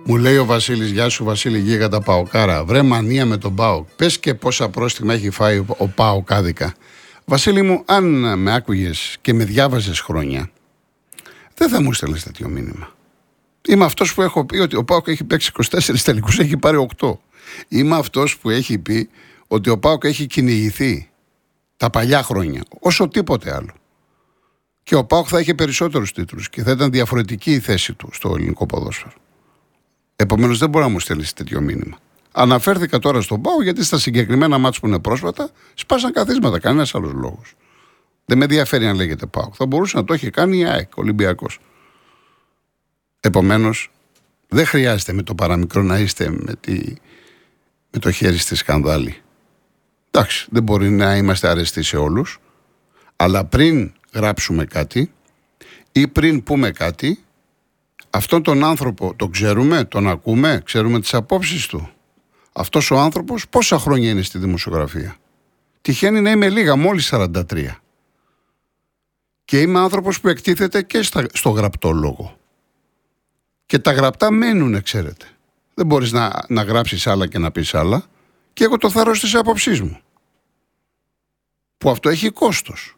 Μου λέει ο Βασίλης, γεια σου Βασίλη, γίγα τα Παοκάρα. Βρε μανία με τον ΠΑΟΚ. Πες και πόσα πρόστιμα έχει φάει ο ΠΑΟΚ άδικα. Βασίλη μου, αν με άκουγες και με διάβαζες χρόνια, δεν θα μου στέλνες τέτοιο μήνυμα. Είμαι αυτός που έχω πει ότι ο ΠΑΟΚ έχει παίξει 24 τελικούς, έχει πάρει 8. Είμαι αυτός που έχει πει ότι ο ΠΑΟΚ έχει κυνηγηθεί τα παλιά χρόνια, όσο τίποτε άλλο. Και ο ΠΑΟΚ θα είχε περισσότερους τίτλους και θα ήταν διαφορετική η θέση του στο ελληνικό ποδόσφαιρο. Επομένως δεν μπορεί να μου στέλνει τέτοιο μήνυμα. Αναφέρθηκα τώρα στον ΠΑΟΚ γιατί στα συγκεκριμένα μάτς που είναι πρόσφατα σπάσαν καθίσματα, κανένας άλλος λόγος. Δεν με ενδιαφέρει αν λέγεται ΠΑΟΚ. Θα μπορούσε να το έχει κάνει η ΑΕΚ, Ολυμπιακός. Επομένως δεν χρειάζεται με το παραμικρό να είστε με το χέρι στη σκανδάλη. Εντάξει, δεν μπορεί να είμαστε αρεστοί σε όλους, αλλά πριν γράψουμε κάτι ή πριν πούμε κάτι, αυτόν τον άνθρωπο τον ξέρουμε, τον ακούμε, ξέρουμε τις απόψεις του. Αυτός ο άνθρωπος πόσα χρόνια είναι στη δημοσιογραφία? Τυχαίνει να είμαι λίγα, μόλις 43. Και είμαι άνθρωπος που εκτίθεται και στο γραπτό λόγο. Και τα γραπτά μένουν, ξέρετε. Δεν μπορείς να γράψεις άλλα και να πεις άλλα. Και εγώ το θάρρος της άποψής μου. Που αυτό έχει κόστος.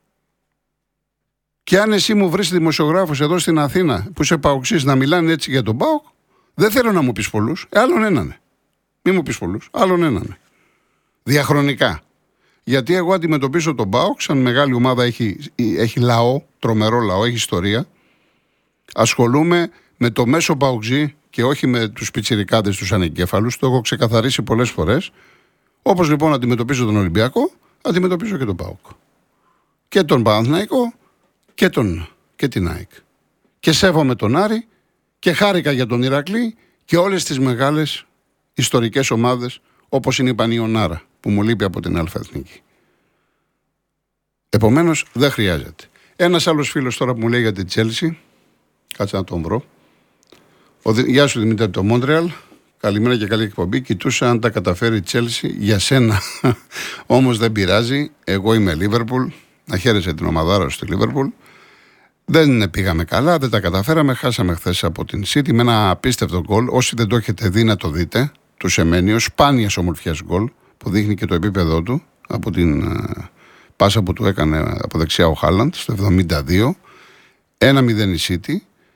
Και αν εσύ μου βρεις δημοσιογράφος εδώ στην Αθήνα που είσαι παοξής να μιλάνε έτσι για τον ΠΑΟΚ, δεν θέλω να μου πεις πολλούς, άλλον έναν. Μη μου πεις πολλούς, άλλον έναν. Διαχρονικά. Γιατί εγώ αντιμετωπίζω τον ΠΑΟΚ σαν μεγάλη ομάδα, έχει λαό, τρομερό λαό, έχει ιστορία. Ασχολούμαι με το μέσο παοξή και όχι με τους πιτσιρικάδες, τους ανεγκέφαλους. Το έχω ξεκαθαρίσει πολλές φορές. Όπως λοιπόν αντιμετωπίζω τον Ολυμπιακό, αντιμετωπίζω και τον ΠΑΟΚ. Και τον Παναθηναϊκό και την ΑΕΚ. Και σέβομαι τον Άρη και χάρηκα για τον Ηρακλή και όλες τις μεγάλες ιστορικές ομάδες όπως είναι η Πανιωνάρα που μου λείπει από την Αλφα-Εθνική. Επομένως δεν χρειάζεται. Ένας άλλος φίλος τώρα που μου λέει για την Τσέλσι, κάτσε να τον βρω. Γεια σου Δημήτρη από το Μόντρεαλ. Καλημέρα και καλή εκπομπή. Κοιτούσα αν τα καταφέρει η Τσέλσι για σένα. Όμως δεν πειράζει. Εγώ είμαι Λίβερπουλ. Να χαίρεσαι την ομαδάρα στη Λίβερπουλ. Δεν πήγαμε καλά, δεν τα καταφέραμε. Χάσαμε χθες από την City με ένα απίστευτο γκολ. Όσοι δεν το έχετε δει να το δείτε, του Σεμένιο, σπάνιας ομορφιάς γκολ που δείχνει και το επίπεδό του από την πάσα που του έκανε από δεξιά ο Χάλαντ στο 72. 1-0 η City.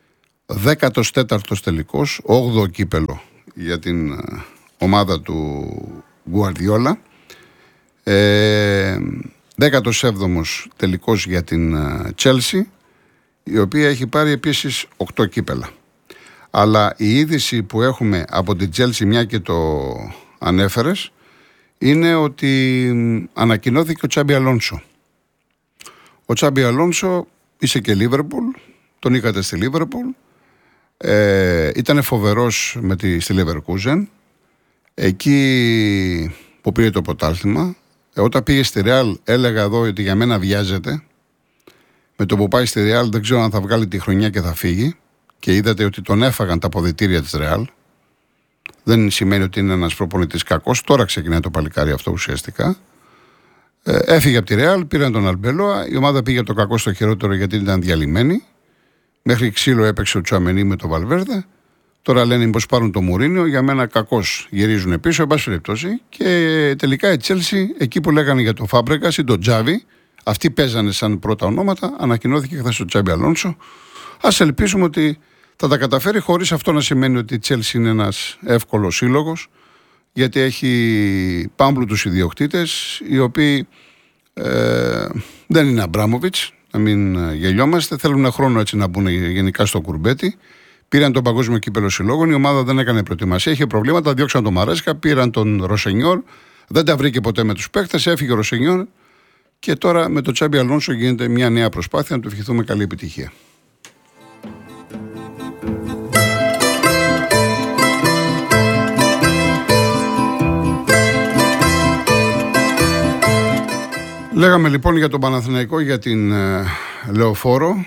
14ος τελικός, 8ο κύπελο για την ομάδα του Γκουαρδιόλα. 17ος τελικός για την Chelsea, η οποία έχει πάρει επίσης 8 κύπελα. Αλλά η είδηση που έχουμε από την Chelsea, μια και το ανέφερες, είναι ότι ανακοινώθηκε ο Τσάμπι Αλόνσο. Ο Τσάμπι Αλόνσο είσαι και Λίβερπουλ, τον είχατε στη Λίβερπουλ. Ήταν φοβερός στη Leverkusen, εκεί που πήρε το πρωτάθλημα. Όταν πήγε στη Real έλεγα εδώ ότι για μένα βιάζεται. Με το που πάει στη Real δεν ξέρω αν θα βγάλει τη χρονιά και θα φύγει. Και είδατε ότι τον έφαγαν τα αποδυτήρια της Real. Δεν σημαίνει ότι είναι ένας προπονητής κακός. Τώρα ξεκινάει το παλικάρι αυτό ουσιαστικά. Έφυγε από τη Real, πήραν τον Αλμπελόα. Η ομάδα πήγε από το κακό στο χειρότερο γιατί ήταν διαλυμένη. Μέχρι ξύλο έπαιξε ο Τσουαμενί με το Βαλβέρδε. Τώρα λένε μήπως πάρουν το Μουρίνιο. Για μένα κακώς γυρίζουν πίσω, εν πάση περιπτώσει. Και τελικά η Chelsea, εκεί που λέγανε για το Φάμπρεγκας ή τον Τζάβι, αυτοί παίζανε σαν πρώτα ονόματα. Ανακοινώθηκε χθες ο Τσάμπι Αλόνσο. Ας ελπίσουμε ότι θα τα καταφέρει, χωρίς αυτό να σημαίνει ότι η Chelsea είναι ένας εύκολος σύλλογος. Γιατί έχει πάμπλουτους ιδιοκτήτες, οι οποίοι δεν είναι Αμπράμοβιτς. Να μην γελιόμαστε, θέλουν ένα χρόνο έτσι να μπουν γενικά στο κουρμπέτι. Πήραν τον παγκόσμιο κύπελο συλλόγων, η ομάδα δεν έκανε προετοιμασία, είχε προβλήματα, διώξαν τον Μαρέσκα, πήραν τον Ροσενιόρ, δεν τα βρήκε ποτέ με τους παίχτες, έφυγε ο Ροσενιόρ και τώρα με τον Τσάμπι Αλόνσο γίνεται μια νέα προσπάθεια, να του ευχηθούμε καλή επιτυχία. Λέγαμε λοιπόν για τον Παναθηναϊκό, για την Λεωφόρο.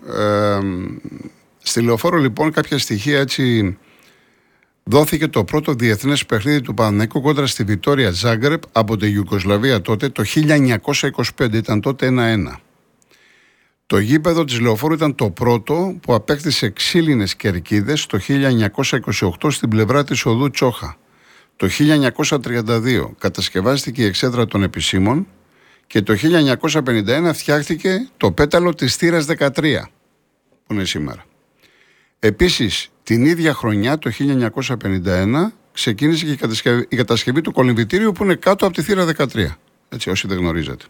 Στη Λεωφόρο λοιπόν κάποια στοιχεία έτσι δόθηκε το πρώτο διεθνές παιχνίδι του Παναθηναϊκού κόντρα στη Βιτόρια Ζάγκρεπ από τη Ιουγκοσλαβία τότε το 1925, ήταν τότε 1-1. Το γήπεδο της Λεωφόρου ήταν το πρώτο που απέκτησε ξύλινες κερκίδες το 1928 στην πλευρά της οδού Τσόχα. Το 1932 κατασκευάστηκε η εξέδρα των επισήμων και το 1951 φτιάχτηκε το πέταλο της θύρας 13, που είναι σήμερα. Επίσης, την ίδια χρονιά, το 1951, ξεκίνησε και η κατασκευή του κολυμβητήριου που είναι κάτω από τη θύρα 13, έτσι, όσοι δεν γνωρίζετε.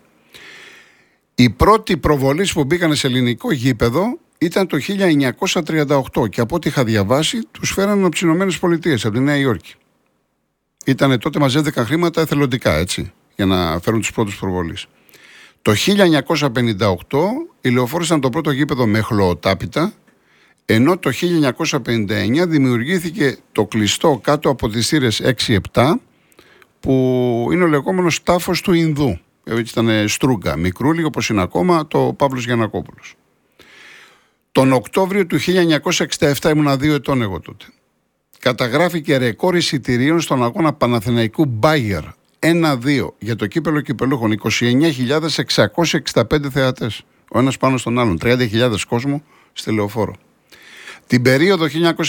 Οι πρώτοι προβολείς που μπήκαν σε ελληνικό γήπεδο ήταν το 1938 και από ό,τι είχα διαβάσει τους φέρανε από τις Ηνωμένες Πολιτείες, από τη Νέα Υόρκη. Ήτανε τότε μαζεύτηκαν χρήματα εθελοντικά, έτσι, για να φέρουν τους πρώτους προβολείς. Το 1958 η Λεωφόρος ήταν το πρώτο γήπεδο με χλωοτάπητα, ενώ το 1959 δημιουργήθηκε το κλειστό κάτω από τις θύρες 6-7, που είναι ο λεγόμενος τάφος του Ινδού. Έτσι ήταν στρούγκα, μικρούλι, όπως είναι ακόμα το Παύλος Γιαννακόπουλος. Τον Οκτώβριο του 1967, ήμουνα 2 ετών εγώ τότε, καταγράφηκε ρεκόρ εισιτηρίων στον αγώνα Παναθηναϊκού Μπάγερ 1-2 για το κύπελο κυπελούχων. 29.665 θεατές, ο ένας πάνω στον άλλον, 30.000 κόσμο στη Λεωφόρο. Την περίοδο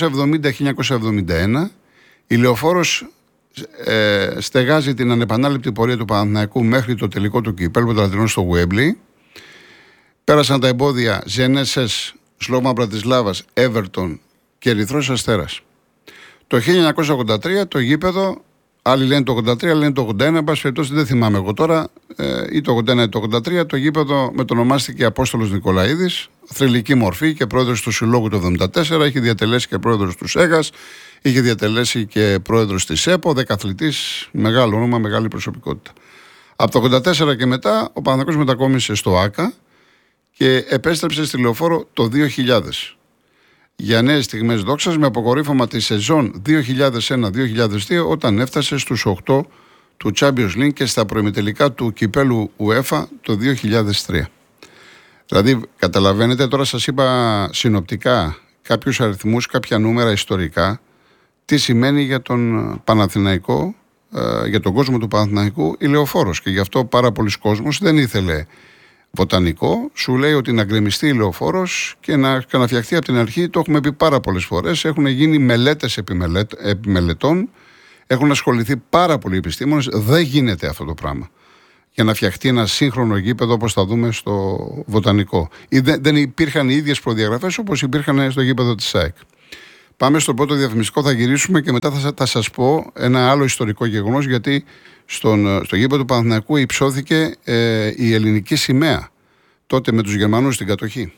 1970-1971 η Λεωφόρος στεγάζει την ανεπανάληπτη πορεία του Παναθηναϊκού μέχρι το τελικό του κυπέλου πρωταθλητριών στο Γουέμπλι. Πέρασαν τα εμπόδια Ζενέσες, Σλόβα Μπρατισλάβας, Έβερτον και Ερυθρός Αστέρας. Το 1983 το γήπεδο, άλλοι λένε το 83, άλλοι λένε το 81, εν πάση περιπτώσει δεν θυμάμαι εγώ τώρα, ή το 81 ή το 83, το γήπεδο μετονομάστηκε Απόστολος Νικολαίδης, θρυλική μορφή και πρόεδρος του Συλλόγου του 1974, είχε διατελέσει και πρόεδρος του ΣΕΓΑΣ, είχε διατελέσει και πρόεδρος της ΕΠΟ, δεκαθλητής, μεγάλο όνομα, μεγάλη προσωπικότητα. Από το 1984 και μετά ο Παναθηναϊκός μετακόμισε στο ΆΚΑ και επέστρεψε στη Λεωφόρο το 2000. Για νέες στιγμές δόξας, με αποκορύφωμα τη σεζόν 2001-2002 όταν έφτασε στους 8 του Champions League και στα προημιτελικά του κυπέλου UEFA το 2003. Δηλαδή, καταλαβαίνετε, τώρα σας είπα συνοπτικά κάποιους αριθμούς, κάποια νούμερα ιστορικά, τι σημαίνει για τον Παναθηναϊκό, για τον κόσμο του Παναθηναϊκού η Λεωφόρος. Και γι' αυτό πάρα πολλοί κόσμος δεν ήθελε βοτανικό, σου λέει ότι να γκρεμιστεί η Λεωφόρος και να φτιαχτεί από την αρχή. Το έχουμε πει πάρα πολλές φορές. Έχουν γίνει μελέτες επιμελετών, έχουν ασχοληθεί πάρα πολλοί επιστήμονες. Δεν γίνεται αυτό το πράγμα για να φτιαχτεί ένα σύγχρονο γήπεδο όπως θα δούμε στο βοτανικό. Δεν υπήρχαν οι ίδιες προδιαγραφές όπως υπήρχαν στο γήπεδο της ΑΕΚ. Πάμε στο πρώτο διαφημιστικό, θα γυρίσουμε και μετά θα σας πω ένα άλλο ιστορικό γεγονός, γιατί στο γήπεδο του Παναθηναϊκού υψώθηκε η ελληνική σημαία τότε με τους Γερμανούς στην κατοχή.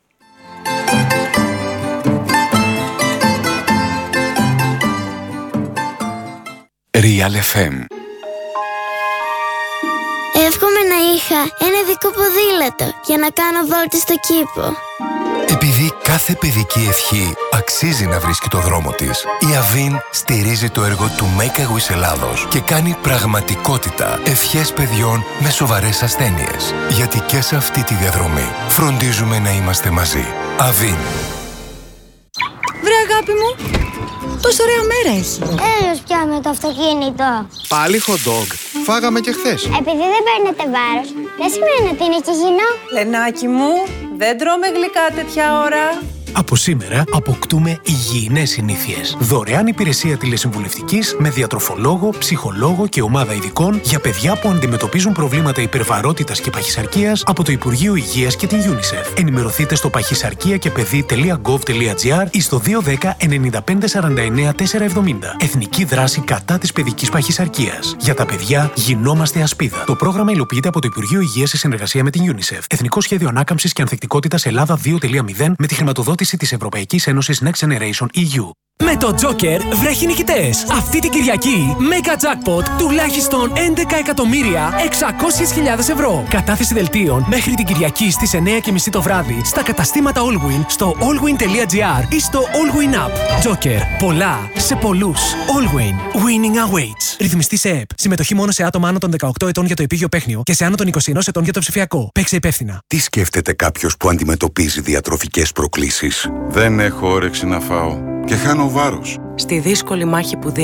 Real FM. Εύχομαι να είχα ένα δικό ποδήλατο για να κάνω βόλτες στο κήπο. Επειδή κάθε παιδική ευχή αξίζει να βρίσκει το δρόμο της, η Αβίν στηρίζει το έργο του Make a Wish Ελλάδος και κάνει πραγματικότητα ευχές παιδιών με σοβαρές ασθένειες. Γιατί και σε αυτή τη διαδρομή φροντίζουμε να είμαστε μαζί. Αβίν. Βρε αγάπη μου, τόσο ωραία μέρα έχει. Έλος πια με το αυτοκίνητο. Πάλι hot dog. Φάγαμε και χθες. Επειδή δεν παίρνετε βάρος, δεν σημαίνει ότι είναι και υγιεινό. Λενάκι μου, δεν τρώμε γλυκά τέτοια ώρα. Από σήμερα αποκτούμε υγιεινές συνήθειες. Δωρεάν υπηρεσία τηλεσυμβουλευτικής με διατροφολόγο, ψυχολόγο και ομάδα ειδικών για παιδιά που αντιμετωπίζουν προβλήματα υπερβαρότητας και παχυσαρκίας από το Υπουργείο Υγείας και την UNICEF. Ενημερωθείτε στο pachisarkiakepedi.gov.gr ή στο 210 95 49 470. Εθνική δράση κατά της παιδικής παχυσαρκίας. Για τα παιδιά γινόμαστε ασπίδα. Το πρόγραμμα υλοποιείται από το Υπουργείο Υγείας σε συνεργασία με την UNICEF. Εθνικό Σχέδιο Ανάκαμψης και Ανθεκτικότητας Ελλάδα 2.0 με τη χρηματοδότηση της Ευρωπαϊκής Ένωσης Next Generation EU. Με το Joker βρέχει νικητές. Αυτή την Κυριακή, Mega Jackpot τουλάχιστον 11.600.000 ευρώ. Κατάθεση δελτίων μέχρι την Κυριακή στις 9:30 το βράδυ στα καταστήματα Allwin, στο allwin.gr ή στο Allwin App. Joker. Πολλά σε πολλούς. Allwin. Winning awaits. Ρυθμιστή σε ΕΠ. Συμμετοχή μόνο σε άτομα άνω των 18 ετών για το επίγειο παίχνιο και σε άνω των 21 ετών για το ψηφιακό. Παίξε υπεύθυνα. Τι σκέφτεται κάποιος που αντιμετωπίζει διατροφικές προκλήσεις? Δεν έχω όρεξη να φάω και χάνω βάρος. Στη δύσκολη μάχη που δίνω,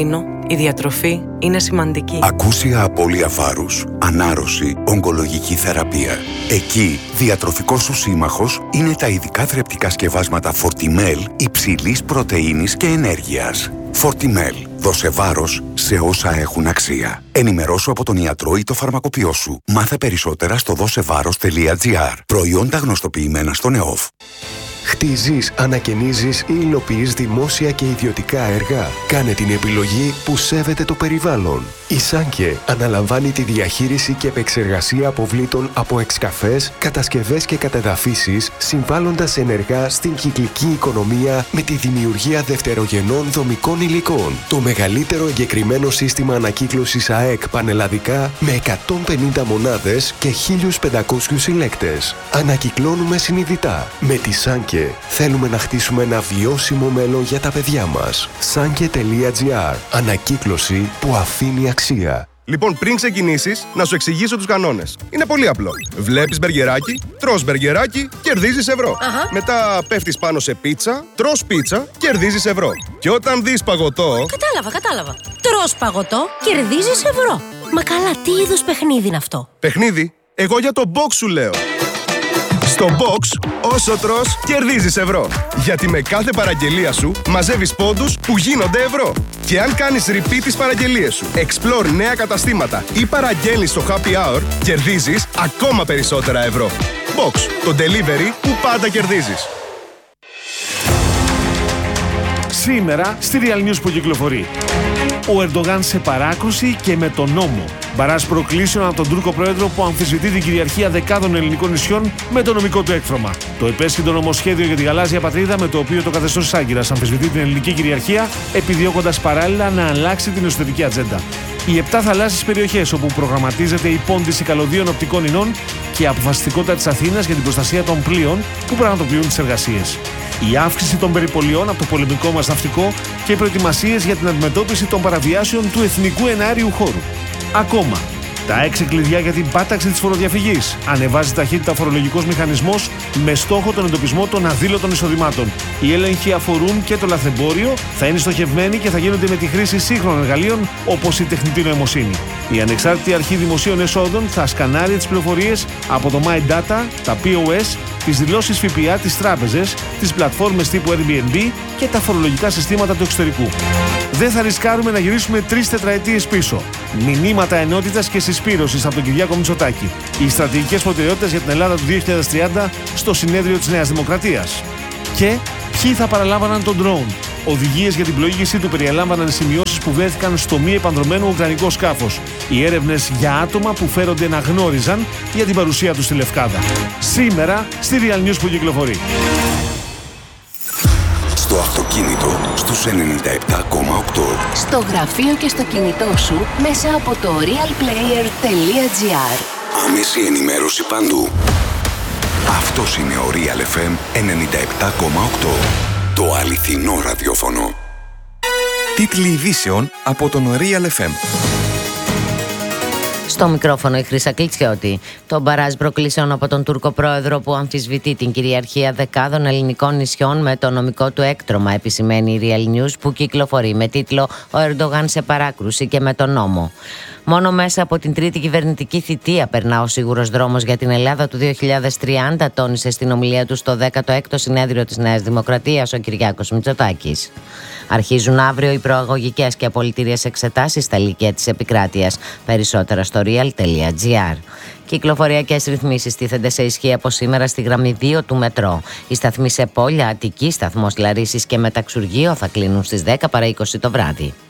Η διατροφή είναι σημαντική. Ακούσια απώλεια βάρους, ανάρρωση, ογκολογική θεραπεία. Εκεί, διατροφικός σου σύμμαχος είναι τα ειδικά θρεπτικά σκευάσματα Fortimel υψηλής πρωτεΐνης και ενέργειας. Fortimel. Δώσε βάρος σε όσα έχουν αξία. Ενημερώσου από τον ιατρό ή το φαρμακοποιό σου. Μάθε περισσότερα στο δώσεβάρος.gr. Προϊόντα γνωστοποιημένα στον ΕΟΦ. Χτίζεις, ανακαινίζεις ή υλοποιείς δημόσια και ιδιωτικά έργα. Κάνε την επιλογή που σέβεται το περιβάλλον. Η Σάνκε αναλαμβάνει τη διαχείριση και επεξεργασία αποβλήτων από εξκαφές, κατασκευές και κατεδαφίσεις, συμβάλλοντας ενεργά στην κυκλική οικονομία με τη δημιουργία δευτερογενών δομικών υλικών. Το μεγαλύτερο εγκεκριμένο σύστημα ανακύκλωσης ΑΕΚ πανελλαδικά με 150 μονάδες και 1.500 συλλέκτες. Ανακυκλώνουμε συνειδητά. Με τη Σάνκε θέλουμε να χτίσουμε ένα βιώσιμο μέλλον για τα παιδιά μας. Sanke.gr. Ανακύκλωση που αφήνει αξία. Λοιπόν, πριν ξεκινήσεις, να σου εξηγήσω τους κανόνες. Είναι πολύ απλό. Βλέπεις μπεργκεράκι, τρως μπεργκεράκι, κερδίζεις ευρώ. Μετά πέφτεις πάνω σε πίτσα, τρως πίτσα, κερδίζεις ευρώ. Και όταν δεις παγωτό... Κατάλαβα. Τρως παγωτό, κερδίζεις ευρώ. Μα καλά, τι είδους παιχνίδι είναι αυτό? Παιχνίδι? Εγώ για το box σου λέω. Στο box, όσο τρως, κερδίζεις ευρώ. Γιατί με κάθε παραγγελία σου μαζεύεις πόντους που γίνονται ευρώ. Και αν κάνεις repeat τις παραγγελίες σου, explore νέα καταστήματα ή παραγγέλνεις στο happy hour, κερδίζεις ακόμα περισσότερα ευρώ. Box, το delivery που πάντα κερδίζεις. Σήμερα στη Real News που κυκλοφορεί. Ο Ερντογάν σε παράκρουση και με τον νόμο. Μπαράζ προκλήσεων από τον Τούρκο πρόεδρο που αμφισβητεί την κυριαρχία δεκάδων ελληνικών νησιών με το νομικό του έκτρωμα. Το επέσχυντο νομοσχέδιο για τη γαλάζια πατρίδα, με το οποίο το καθεστώς της Άγκυρας αμφισβητεί την ελληνική κυριαρχία, επιδιώκοντας παράλληλα να αλλάξει την εσωτερική ατζέντα. Οι 7 θαλάσσιες περιοχές όπου προγραμματίζεται η πόντιση καλωδίων οπτικών ινών και η αποφασιστικότητα της Αθήνας για την προστασία των πλοίων που πραγματοποιούν τις εργασίες. Η αύξηση των περιπολιών από το πολεμικό μας ναυτικό και οι προετοιμασίες για την αντιμετώπιση των παραβιάσεων του εθνικού εναέριου χώρου. Ακόμα, τα 6 κλειδιά για την πάταξη της φοροδιαφυγής. Ανεβάζει ταχύτητα ο φορολογικός μηχανισμός με στόχο τον εντοπισμό των αδήλωτων εισοδημάτων. Οι έλεγχοι αφορούν και το λαθρεμπόριο, θα είναι στοχευμένοι και θα γίνονται με τη χρήση σύγχρονων εργαλείων όπως η τεχνητή νοημοσύνη. Η Ανεξάρτητη Αρχή Δημοσίων Εσόδων θα σκανάρει τις πληροφορίες από το My Data, τα POS, τις δηλώσεις ΦΠΑ, τις τράπεζες, τις πλατφόρμες τύπου Airbnb και τα φορολογικά συστήματα του εξωτερικού. Δεν θα ρισκάρουμε να γυρίσουμε 3 τετραετίες πίσω. Μηνύματα ενότητας και συσπήρωσης από τον Κυριάκο Μητσοτάκη. Οι στρατηγικές προτεραιότητες για την Ελλάδα του 2030 στο συνέδριο της Νέας Δημοκρατίας. Και ποιοι θα παραλάμβαναν τον drone. Οδηγίες για την πλοήγησή του περιέλαμβαναν σημειώσεις που βρέθηκαν στο μη επανδρωμένο ουκρανικό σκάφος. Οι έρευνες για άτομα που φέρονται να γνώριζαν για την παρουσία του στη Λευκάδα. Σήμερα στη Real News που κυκλοφορεί. Στο αυτοκίνητο στους 97,8. Στο γραφείο και στο κινητό σου μέσα από το realplayer.gr. Άμεση ενημέρωση παντού. Αυτός είναι ο Real FM 97,8. Το αληθινό ραδιόφωνο. Τίτλοι ειδήσεων από τον Real FM. Στο μικρόφωνο η Χρύσα Κλιτσιώτη. Το μπαράζ προκλήσεων από τον Τούρκο πρόεδρο που αμφισβητεί την κυριαρχία δεκάδων ελληνικών νησιών με το νομικό του έκτρωμα, επισημαίνει η Real News που κυκλοφορεί με τίτλο «Ο Ερντογάν σε παράκρουση και με τον νόμο». Μόνο μέσα από την τρίτη κυβερνητική θητεία περνά ο σίγουρος δρόμος για την Ελλάδα του 2030, τόνισε στην ομιλία του στο 16ο συνέδριο της Νέας Δημοκρατίας ο Κυριάκος Μητσοτάκης. Αρχίζουν αύριο οι προαγωγικές και απολυτήριες εξετάσεις στα λύκεια της επικράτειας. Περισσότερα στο real.gr. Κυκλοφοριακές ρυθμίσεις τίθενται σε ισχύ από σήμερα στη γραμμή 2 του μετρό. Οι σταθμοί σε Πόλια, Αττική, σταθμός Λαρίσης και Μεταξουργείο θα κλείνουν στις 10 παρά 20 το βράδυ.